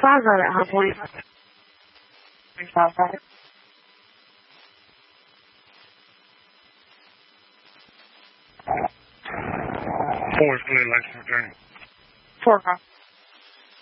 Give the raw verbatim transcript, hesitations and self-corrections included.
five right at High Point. Five right. Four is clear, Lexington. Four o'clock.